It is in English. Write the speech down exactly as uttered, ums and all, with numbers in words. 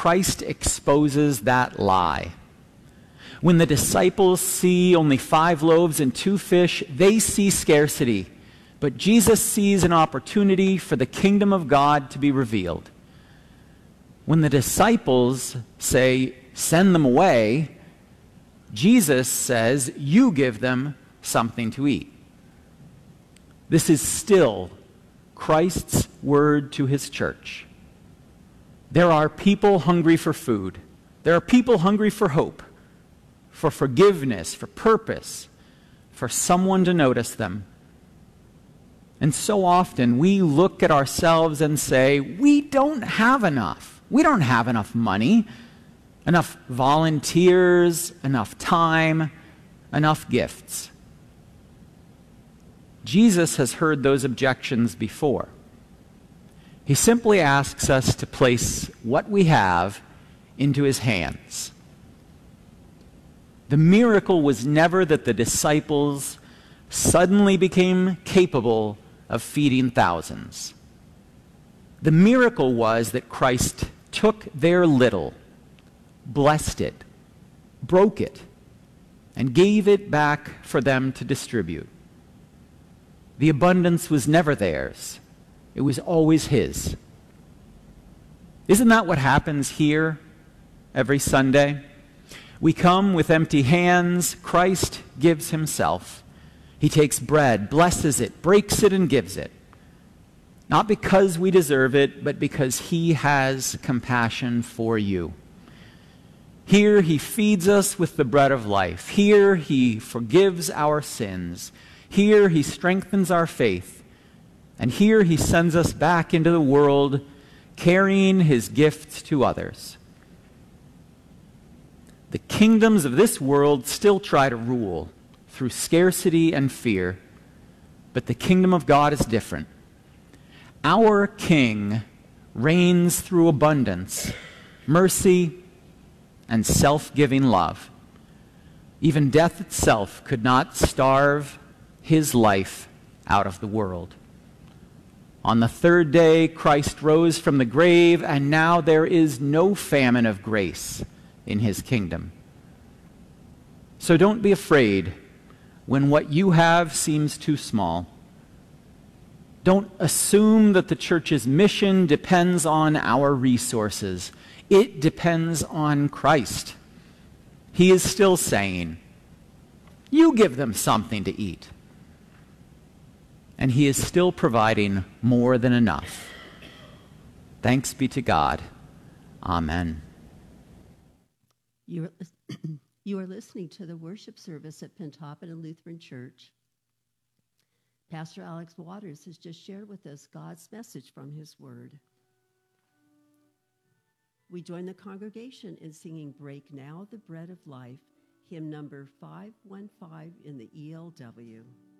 Christ exposes that lie. When the disciples see only five loaves and two fish, they see scarcity. But Jesus sees an opportunity for the kingdom of God to be revealed. When the disciples say, "Send them away," Jesus says, "You give them something to eat." This is still Christ's word to his church. There are people hungry for food. There are people hungry for hope, for forgiveness, for purpose, for someone to notice them. And so often we look at ourselves and say, we don't have enough. We don't have enough money, enough volunteers, enough time, enough gifts. Jesus has heard those objections before. He simply asks us to place what we have into his hands. The miracle was never that the disciples suddenly became capable of feeding thousands. The miracle was that Christ took their little, blessed it, broke it, and gave it back for them to distribute. The abundance was never theirs. It was always his. Isn't that what happens here every Sunday? We come with empty hands. Christ gives himself. He takes bread, blesses it, breaks it, and gives it. Not because we deserve it, but because he has compassion for you. Here he feeds us with the bread of life. Here he forgives our sins. Here he strengthens our faith. And here he sends us back into the world, carrying his gifts to others. The kingdoms of this world still try to rule through scarcity and fear, but the kingdom of God is different. Our King reigns through abundance, mercy, and self-giving love. Even death itself could not starve his life out of the world. On the third day, Christ rose from the grave, and now there is no famine of grace in his kingdom. So don't be afraid when what you have seems too small. Don't assume that the church's mission depends on our resources. It depends on Christ. He is still saying, "You give them something to eat." And he is still providing more than enough. Thanks be to God. Amen. You're, you are listening to the worship service at Pentoppin Lutheran Church. Pastor Alex Waters has just shared with us God's message from his word. We join the congregation in singing "Break Now the Bread of Life," hymn number five one five in the E L W.